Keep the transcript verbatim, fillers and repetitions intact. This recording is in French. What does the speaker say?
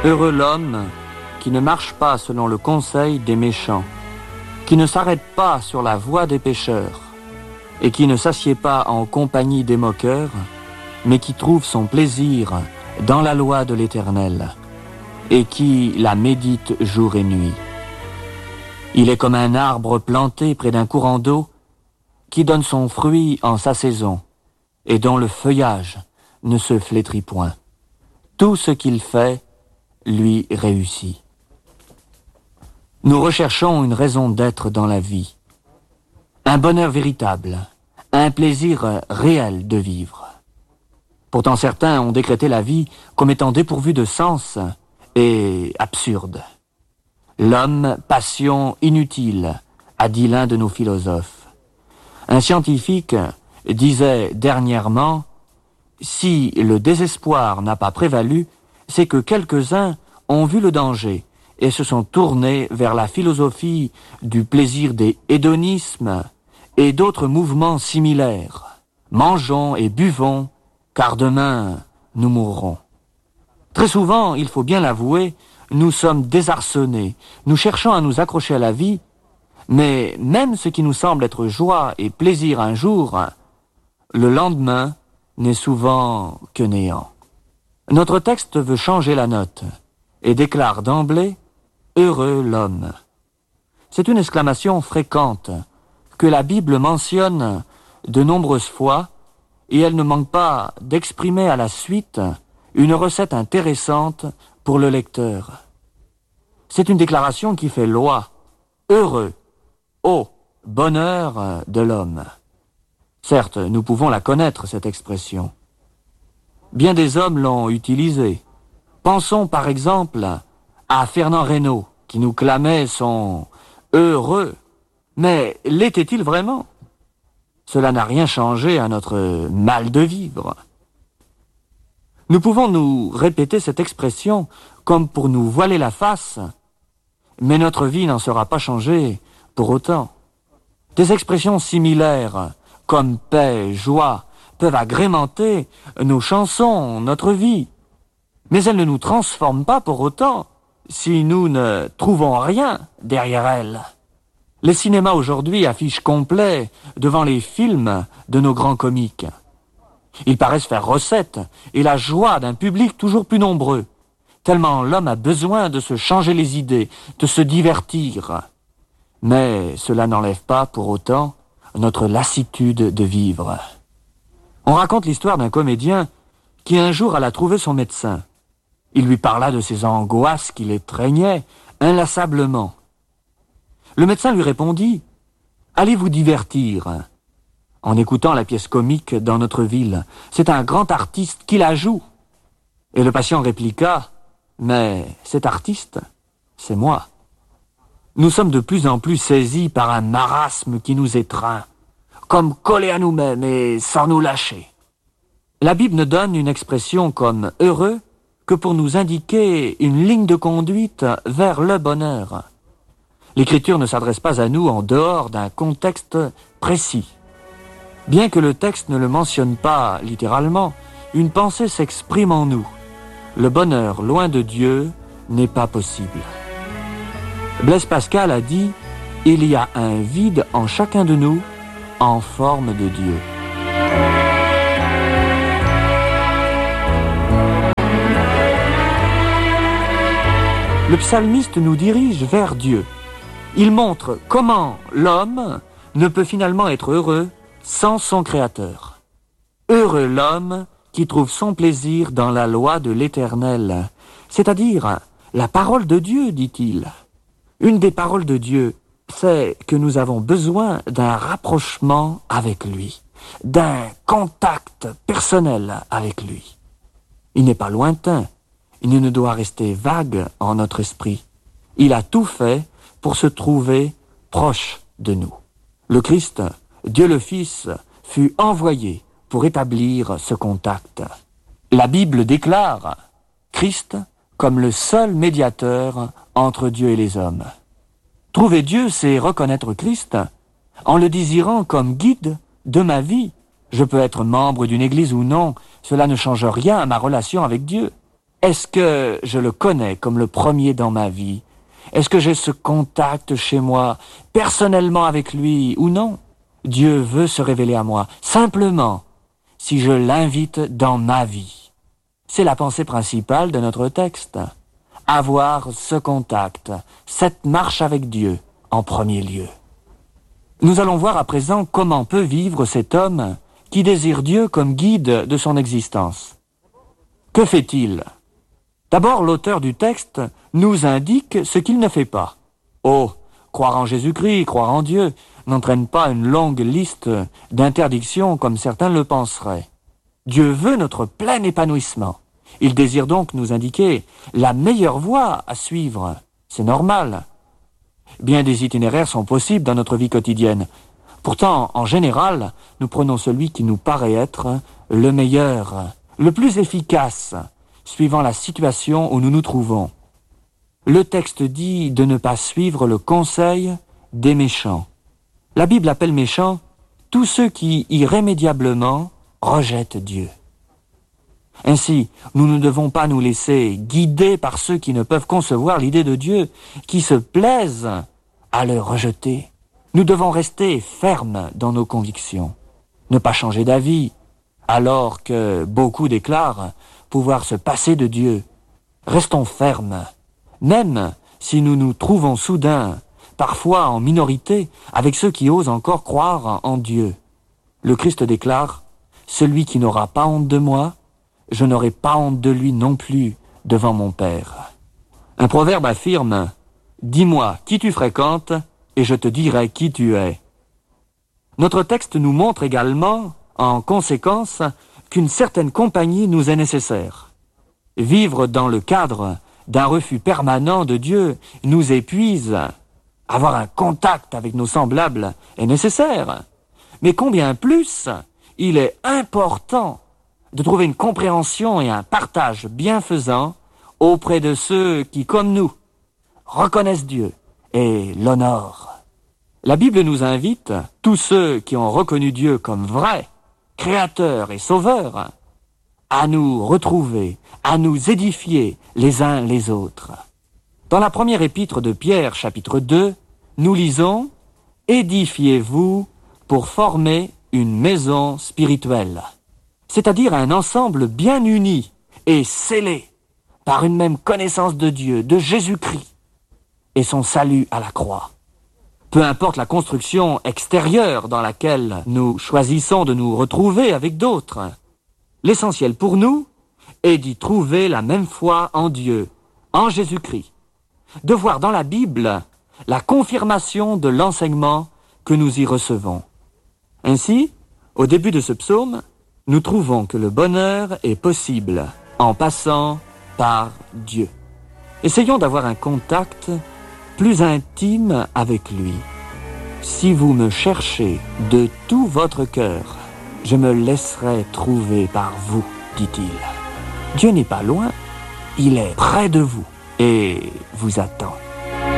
Heureux l'homme qui ne marche pas selon le conseil des méchants, qui ne s'arrête pas sur la voie des pécheurs, et qui ne s'assied pas en compagnie des moqueurs, mais qui trouve son plaisir dans la loi de l'Éternel, et qui la médite jour et nuit. Il est comme un arbre planté près d'un courant d'eau, qui donne son fruit en sa saison, et dont le feuillage ne se flétrit point. Tout ce qu'il fait lui réussit. Nous recherchons une raison d'être dans la vie, un bonheur véritable, un plaisir réel de vivre. Pourtant certains ont décrété la vie comme étant dépourvue de sens et absurde. L'homme, passion inutile, a dit l'un de nos philosophes. Un scientifique disait dernièrement, si le désespoir n'a pas prévalu, c'est que quelques-uns ont vu le danger et se sont tournés vers la philosophie du plaisir des hédonismes et d'autres mouvements similaires. Mangeons et buvons, car demain nous mourrons. Très souvent, il faut bien l'avouer, nous sommes désarçonnés, nous cherchons à nous accrocher à la vie, mais même ce qui nous semble être joie et plaisir un jour, le lendemain n'est souvent que néant. Notre texte veut changer la note et déclare d'emblée « Heureux l'homme ». C'est une exclamation fréquente que la Bible mentionne de nombreuses fois et elle ne manque pas d'exprimer à la suite une recette intéressante pour le lecteur. C'est une déclaration qui fait loi. Heureux, ô bonheur de l'homme. Certes, nous pouvons la connaître, cette expression. Bien des hommes l'ont utilisée. Pensons par exemple à Fernand Reynaud, qui nous clamait son « heureux ». Mais l'était-il vraiment? Cela n'a rien changé à notre mal de vivre. Nous pouvons nous répéter cette expression comme pour nous voiler la face, mais notre vie n'en sera pas changée pour autant. Des expressions similaires, comme paix, joie, peuvent agrémenter nos chansons, notre vie, mais elles ne nous transforment pas pour autant si nous ne trouvons rien derrière elles. Les cinémas aujourd'hui affichent complet devant les films de nos grands comiques. Ils paraissent faire recette et la joie d'un public toujours plus nombreux, tellement l'homme a besoin de se changer les idées, de se divertir. Mais cela n'enlève pas pour autant notre lassitude de vivre. On raconte l'histoire d'un comédien qui un jour alla trouver son médecin. Il lui parla de ses angoisses qui l'étreignaient inlassablement. Le médecin lui répondit « Allez vous divertir » en écoutant la pièce comique dans notre ville. C'est un grand artiste qui la joue. Et le patient répliqua « Mais cet artiste, c'est moi. » Nous sommes de plus en plus saisis par un marasme qui nous étreint, comme collés à nous-mêmes et sans nous lâcher. La Bible ne donne une expression comme « heureux » que pour nous indiquer une ligne de conduite vers le bonheur. L'Écriture ne s'adresse pas à nous en dehors d'un contexte précis. Bien que le texte ne le mentionne pas littéralement, une pensée s'exprime en nous. Le bonheur loin de Dieu n'est pas possible. Blaise Pascal a dit « Il y a un vide en chacun de nous en forme de Dieu ». Le psalmiste nous dirige vers Dieu. Il montre comment l'homme ne peut finalement être heureux sans son Créateur. Heureux l'homme qui trouve son plaisir dans la loi de l'Éternel, c'est-à-dire la parole de Dieu, dit-il. Une des paroles de Dieu, c'est que nous avons besoin d'un rapprochement avec lui, d'un contact personnel avec lui. Il n'est pas lointain, il ne doit rester vague en notre esprit. Il a tout fait pour se trouver proche de nous. Le Christ, Dieu le Fils, fut envoyé pour établir ce contact. La Bible déclare Christ comme le seul médiateur entre Dieu et les hommes. Trouver Dieu, c'est reconnaître Christ en le désirant comme guide de ma vie. Je peux être membre d'une église ou non, cela ne change rien à ma relation avec Dieu. Est-ce que je le connais comme le premier dans ma vie? Est-ce que j'ai ce contact chez moi, personnellement avec lui ou non? Dieu veut se révéler à moi, simplement, si je l'invite dans ma vie. C'est la pensée principale de notre texte. Avoir ce contact, cette marche avec Dieu en premier lieu. Nous allons voir à présent comment peut vivre cet homme qui désire Dieu comme guide de son existence. Que fait-il? D'abord, l'auteur du texte nous indique ce qu'il ne fait pas. Oh, croire en Jésus-Christ, croire en Dieu, n'entraîne pas une longue liste d'interdictions comme certains le penseraient. Dieu veut notre plein épanouissement. Il désire donc nous indiquer la meilleure voie à suivre. C'est normal. Bien des itinéraires sont possibles dans notre vie quotidienne. Pourtant, en général, nous prenons celui qui nous paraît être le meilleur, le plus efficace, suivant la situation où nous nous trouvons. Le texte dit de ne pas suivre le conseil des méchants. La Bible appelle méchants tous ceux qui, irrémédiablement, rejettent Dieu. Ainsi, nous ne devons pas nous laisser guider par ceux qui ne peuvent concevoir l'idée de Dieu, qui se plaisent à le rejeter. Nous devons rester fermes dans nos convictions, ne pas changer d'avis, alors que beaucoup déclarent pouvoir se passer de Dieu. Restons fermes, même si nous nous trouvons soudain, parfois en minorité, avec ceux qui osent encore croire en Dieu. Le Christ déclare « Celui qui n'aura pas honte de moi, je n'aurai pas honte de lui non plus devant mon Père. » Un proverbe affirme « Dis-moi qui tu fréquentes, et je te dirai qui tu es. » Notre texte nous montre également, en conséquence, qu'une certaine compagnie nous est nécessaire. Vivre dans le cadre d'un refus permanent de Dieu nous épuise. Avoir un contact avec nos semblables est nécessaire. Mais combien plus il est important de trouver une compréhension et un partage bienfaisant auprès de ceux qui, comme nous, reconnaissent Dieu et l'honorent. La Bible nous invite, tous ceux qui ont reconnu Dieu comme vrai, Créateur et Sauveur, à nous retrouver, à nous édifier les uns les autres. Dans la première épître de Pierre, chapitre deux, nous lisons « Édifiez-vous pour former une maison spirituelle », c'est-à-dire un ensemble bien uni et scellé par une même connaissance de Dieu, de Jésus-Christ et son salut à la croix. Peu importe la construction extérieure dans laquelle nous choisissons de nous retrouver avec d'autres, l'essentiel pour nous est d'y trouver la même foi en Dieu, en Jésus-Christ, de voir dans la Bible la confirmation de l'enseignement que nous y recevons. Ainsi, au début de ce psaume, nous trouvons que le bonheur est possible en passant par Dieu. Essayons d'avoir un contact plus intime avec lui. Si vous me cherchez de tout votre cœur, je me laisserai trouver par vous, dit-il. Dieu n'est pas loin, il est près de vous et vous attend.